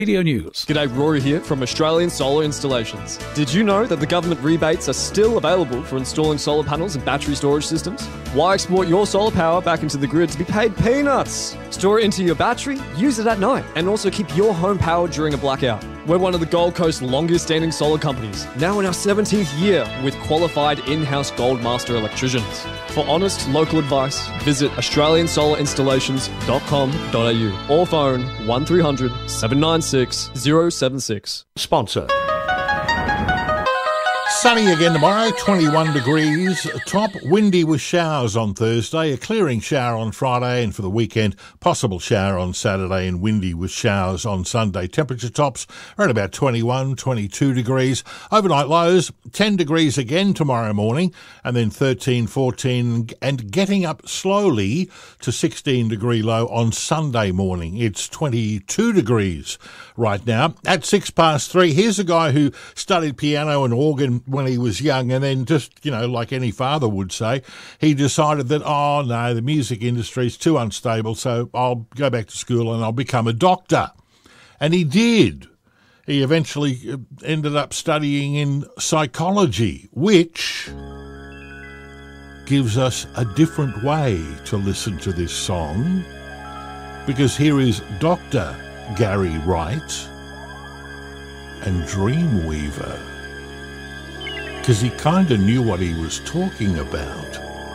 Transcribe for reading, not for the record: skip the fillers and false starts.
Radio News. G'day, Rory here from Australian Solar Installations. Did you know that the government rebates are still available for installing solar panels and battery storage systems? Why export your solar power back into the grid to be paid peanuts? Store it into your battery, use it at night, and also keep your home powered during a blackout. We're one of the Gold Coast's longest standing solar companies, now in our 17th year with qualified in-house Gold Master electricians. For honest local advice, visit australiansolar.installations.com.au or phone 1300 796 076. Sponsor. Sunny again tomorrow, 21 degrees. Top windy with showers on Thursday, a clearing shower on Friday, and for the weekend, possible shower on Saturday and windy with showers on Sunday. Temperature tops are at about 21, 22 degrees. Overnight lows, 10 degrees again tomorrow morning, and then 13, 14, and getting up slowly to 16 degree low on Sunday morning. It's 22 degrees right now. At 3:06, here's a guy who studied piano and organ when he was young, and then just, like any father would say, he decided that, oh no, the music industry's too unstable, so I'll go back to school and I'll become a doctor. And he did. He eventually ended up studying in psychology, which gives us a different way to listen to this song, because here is Dr. Gary Wright and Dreamweaver, because he kind of knew what he was talking about.